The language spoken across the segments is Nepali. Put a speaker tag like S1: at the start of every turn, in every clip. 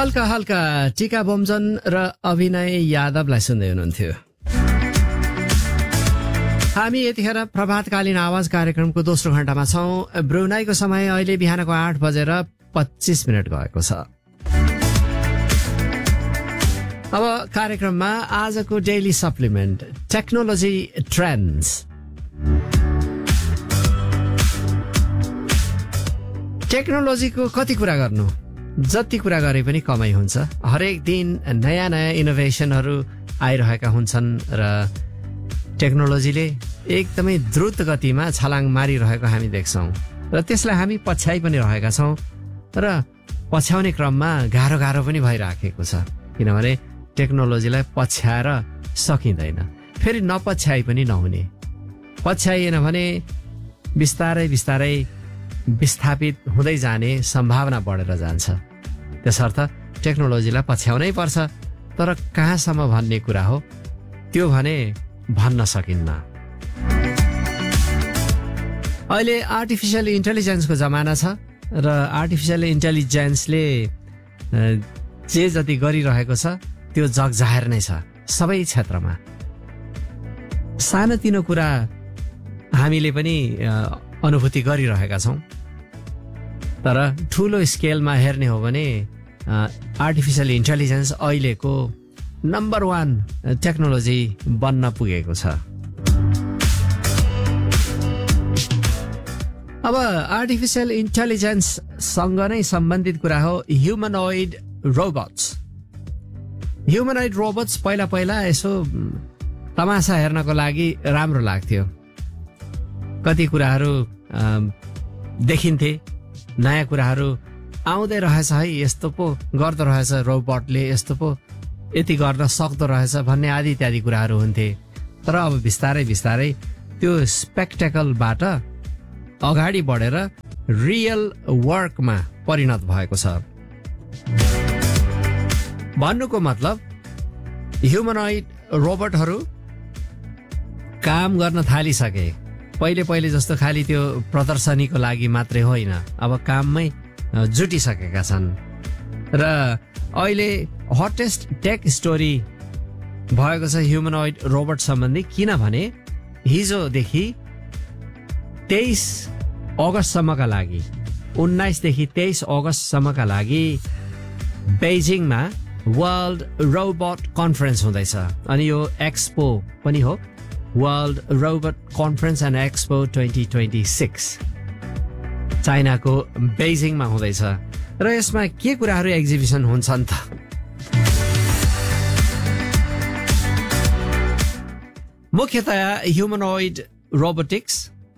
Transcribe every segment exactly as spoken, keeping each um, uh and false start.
S1: हल्का हल्का टिका बमजन र अभिनय यादवलाई सुन्दै हुनुहुन्थ्यो। हामी यतिखेर प्रभातकालीन आवाज कार्यक्रमको दोस्रो घण्टामा छौं। ब्रुनाईको समय अहिले बिहानको आठ बजेर पच्चीस मिनट गएको छ। अब कार्यक्रममा आजको डेली सप्लिमेन्ट टेक्नोलोजी ट्रेन्ड्स। टेक्नोलोजीको कति कुरा गर्नु, जति कुरा गरे पनि कमै हुन्छ। हरेक दिन नयाँ नयाँ इनोभेसनहरू आइरहेका हुन्छन् र टेक्नोलोजीले एकदमै द्रुत गतिमा छलाङ मारिरहेको हामी देख्छौँ र त्यसलाई हामी पछ्याइ पनि रहेका छौँ र पछ्याउने क्रममा गाह्रो गाह्रो पनि भइराखेको छ, किनभने टेक्नोलोजीलाई पछ्याएर सकिँदैन, फेरि नपछ्याइ पनि नहुने। पछ्याइएन भने बिस्तारै बिस्तारै विस्थापित हुँदै जाने सम्भावना बढेर जान्छ। त्यसर्थ टेक्नोलोजीलाई पछ्याउनै पर्छ, तर कहाँसम्म भन्ने कुरा हो त्यो भने भन्न सकिन्न। अहिले आर्टिफिसियल इन्टेलिजेन्सको जमाना छ र आर्टिफिसियल इन्टेलिजेन्सले जे जति गरिरहेको छ त्यो जगजाहेर नै छ सबै क्षेत्रमा। सानोतिनो कुरा हामीले पनि अनुभूति गरिरहेका छौँ, तर ठुलो स्केलमा हेर्ने हो भने आर्टिफिसियल इन्टेलिजेन्स अहिलेको नम्बर वान टेक्नोलोजी बन्न पुगेको छ। अब आर्टिफिसियल इन्टेलिजेन्ससँग नै सम्बन्धित कुरा हो ह्युमनोइड रोबोट्स। ह्युमनोइड रोबोट्स पहिला पहिला यसो तमासा हेर्नको लागि राम्रो लाग्थ्यो। कति कुराहरू देखिन्थे, नयाँ कुराहरू आउँदै रहेछ है, यस्तो पो गर्दो रहेछ रोबोटले, यस्तो पो यति गर्न सक्दो रहेछ भन्ने आदि इत्यादि कुराहरू हुन्थे। तर अब बिस्तारै बिस्तारै त्यो स्पेक्टेकलबाट अगाडि बढेर रियल वर्कमा परिणत भएको छ। भन्नुको मतलब ह्युमनोइड रोबोटहरू काम गर्न थालिसके। पहिले पहिले जस्तो खालि त्यो प्रदर्शनीको लागि मात्रै होइन, अब काममै जुटिसकेका छन् र अहिले हटेस्ट टेक स्टोरी भएको छ ह्युमनोइड रोबोट सम्बन्धी, किनभने हिजोदेखि तेइस अगस्तसम्मका लागि उन्नाइसदेखि तेइस अगस्तसम्मका लागि बेजिङमा वर्ल्ड रोबोट कन्फरेन्स हुँदैछ। अनि यो एक्सपो पनि हो, world robot conference and expo twenty twenty six चाइनाको बेजिङमा हुँदैछ र यसमा के कुराहरू एक्जिबिसन हुन्छन् त? मुख्यतया ह्युमनोइड robotics,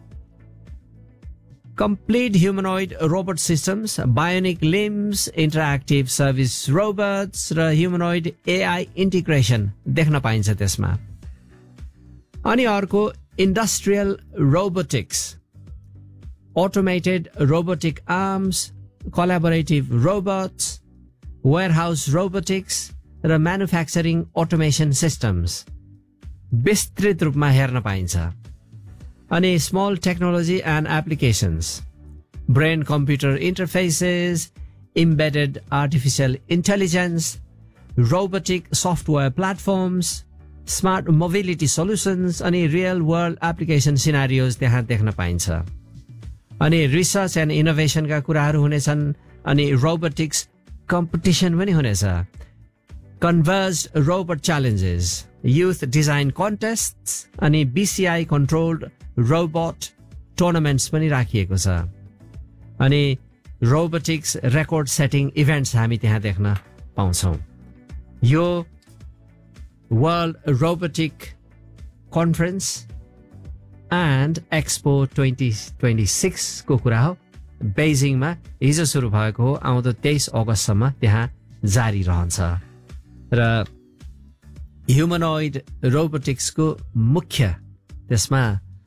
S1: complete humanoid robot systems, bionic limbs, interactive service robots र humanoid A I integration देख्न पाइन्छ त्यसमा। अनि अर्को industrial robotics, automated robotic arms, collaborative robots, warehouse robotics र manufacturing automation systems विस्तृत रूपमा हेर्न पाइन्छ। अनि small technology and applications, brain computer interfaces, embedded artificial intelligence, robotic software platforms, smart mobility solutions अनि real world application scenarios त्यहाँ देख्न पाइन्छ। अनि research and innovation का कुराहरू हुनेछन्। अनि robotics competition पनि हुनेछ। converged robot challenges, youth design contests अनि B C I controlled robot tournaments पनि राखिएको छ। अनि रोबोटिक्स रेकर्ड सेटिङ इभेन्ट्स हामी त्यहाँ देख्न पाउँछौँ। यो world robotic conference and expo twenty twenty six को कुरा हो। बेजिङमा हिजो सुरु भएको हो, आउँदो तेइस अगस्तसम्म त्यहाँ जारी रहन्छ र ह्युमनोइड रोबोटिक्सको मुख्य त्यसमा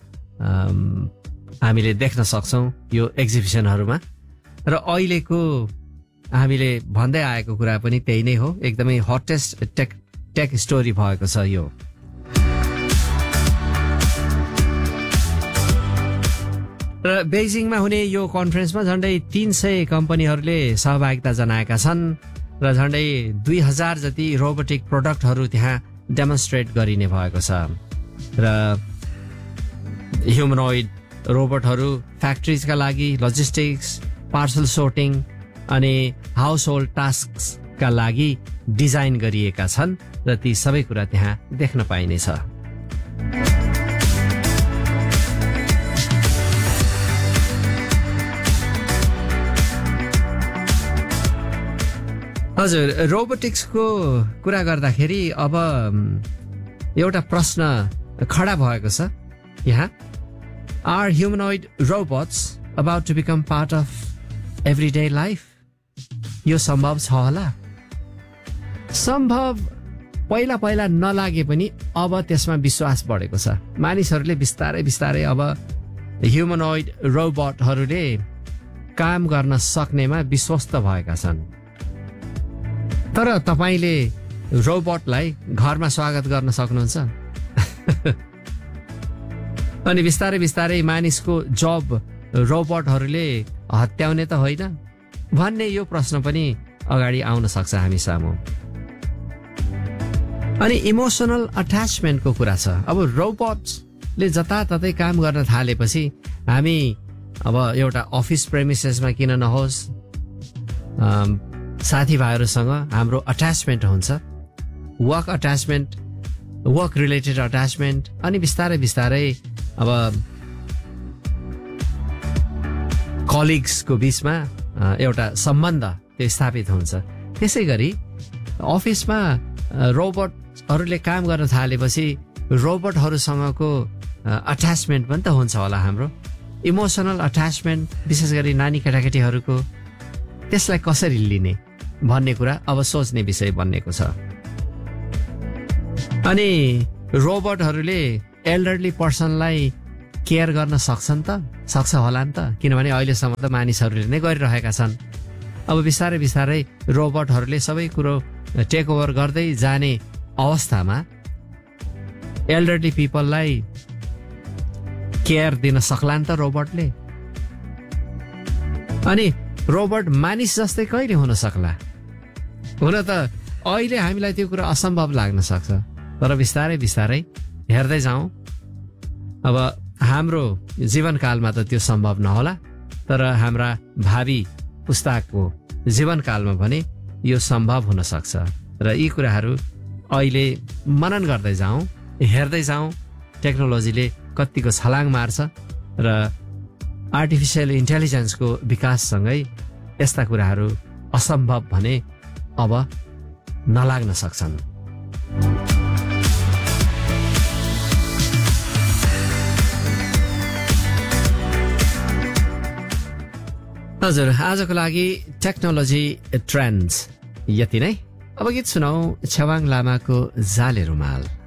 S1: हामीले देख्न सक्छौँ यो एक्जिबिसनहरूमा। र अहिलेको हामीले भन्दै आएको कुरा पनि त्यही नै हो, एकदमै हटेस्ट टेक टेक स्टोरी भएको छ यो। र बेजिङमा हुने यो कन्फरेन्समा झन्डै तीन सय कम्पनीहरूले सहभागिता जनाएका छन् र झन्डै दुई हजार जति रोबोटिक प्रोडक्टहरू त्यहाँ डेमोन्स्ट्रेट गरिने भएको छ र ह्युमनोइड रोबोटहरू फ्याक्ट्रिजका लागि लजिस्टिक्स पार्सल सोर्टिङ अनि हाउस होल्ड टास्कका लागि डिजाइन गरिएका छन् र ती सबै कुरा त्यहाँ देख्न पाइनेछ। हजुर, रोबोटिक्सको कुरा गर्दाखेरि अब एउटा प्रश्न खडा भएको छ यहाँ। Are ह्युमनोइड robots about to become part of everyday life? यो सम्भव छ होला? सम्भव पहिला पहिला नलागे पनि अब त्यसमा विश्वास बढेको छ। मानिसहरूले बिस्तारै बिस्तारै अब ह्युमनोइड रोबोटहरूले काम गर्न सक्नेमा विश्वस्त भएका छन्। तर तपाईले रोबोटलाई घरमा स्वागत गर्न सक्नुहुन्छ? अनि बिस्तारै बिस्तारै मानिसको जब रोबोटहरूले हत्याउने त होइन भन्ने यो प्रश्न पनि अगाडि आउन सक्छ हामी सामु। अनि इमोसनल अट्याचमेन्टको कुरा छ। अब रोबोट्सले जताततै काम गर्न थालेपछि हामी अब एउटा अफिस प्रेमिसेसमा किन नहोस् साथीभाइहरूसँग हाम्रो अट्याचमेन्ट हुन्छ, work attachment, work related attachment, अनि बिस्तारै बिस्तारै अब कलिग्सको बिचमा एउटा सम्बन्ध त्यो स्थापित हुन्छ। त्यसै गरी अफिसमा रोबोटहरूले काम गर्न थालेपछि रोबोटहरूसँगको अट्याचमेन्ट पनि त हुन्छ होला हाम्रो। इमोसनल अट्याचमेन्ट विशेष गरी नानी केटाकेटीहरूको, त्यसलाई कसरी लिने भन्ने कुरा अब सोच्ने विषय बन्नेको छ। अनि रोबोटहरूले एल्डरली पर्सनलाई केयर गर्न सक्छन् त? सक्छ होला नि त, किनभने अहिलेसम्म त मानिसहरूले नै गरिरहेका छन्। अब बिस्तारै बिस्तारै रोबोटहरूले सबै कुरो टेक ओभर गर्दै जाने अवस्थामा एल्डरली पिपललाई केयर दिन सक्ला नि त रोबोटले? अनि रोबोट मानिस जस्तै कहिले हुन सक्ला? हुन त अहिले हामीलाई त्यो कुरा असम्भव लाग्न सक्छ, तर बिस्तारै बिस्तारै हेर्दै जाउँ। अब हाम्रो जीवनकालमा त त्यो सम्भव नहोला, तर हाम्रा भावी पुस्ताको जीवनकालमा भने यो सम्भव हुन सक्छ। र यी कुराहरू अहिले मनन गर्दै जाउँ, हेर्दै जाउँ टेक्नोलोजीले कतिको छलाङ मार्छ र आर्टिफिसियल इन्टेलिजेन्सको विकाससँगै यस्ता कुराहरू असम्भव भने अब नलाग्न सक्छन्। हजुर, आजको लागि टेक्नोलोजी ट्रेन्ड्स यति नै। अब गीत सुनाऊ छेवाङ लामाको जाले रुमाल।